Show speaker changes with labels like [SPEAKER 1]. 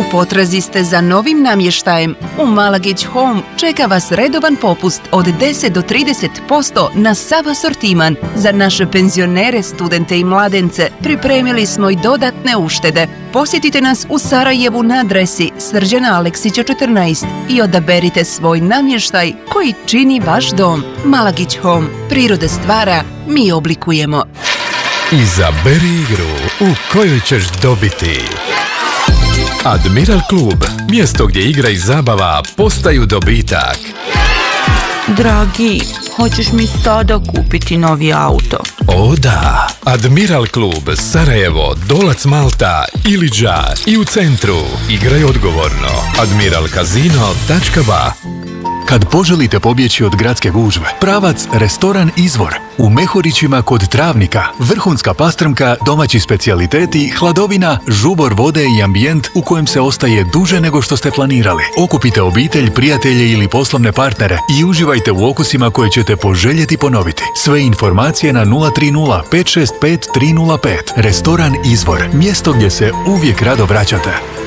[SPEAKER 1] potrazi ste za novim namještajem? U Malagić Home čeka vas redovan popust od 10 do 30% na sav asortiman. Za naše penzionere, studente i mladence pripremili smo i dodatne uštede. Posjetite nas u Sarajevu na adresi Srđana Aleksića 14 i odaberite svoj namještaj koji čini vaš dom. Malagić Home. Prirode stvara, mi oblikujemo.
[SPEAKER 2] Izaberi igru u kojoj ćeš dobiti. Admiral Klub, mjesto gdje igra i zabava postaju dobitak.
[SPEAKER 3] Dragi, hoćeš mi sada kupiti novi auto?
[SPEAKER 2] O da, Admiral Klub, Sarajevo, Dolac Malta, Iliđa i u centru. Igraj odgovorno. admiralkazino.ba.
[SPEAKER 4] Kad poželite pobjeći od gradske gužve, pravac Restoran Izvor. U Mehurićima kod Travnika, vrhunska pastrmka, domaći specijaliteti, hladovina, žubor vode i ambijent u kojem se ostaje duže nego što ste planirali. Okupite obitelj, prijatelje ili poslovne partnere i uživajte u okusima koje ćete poželjeti ponoviti. Sve informacije na 030 565 305. Restoran Izvor. Mjesto gdje se uvijek rado vraćate.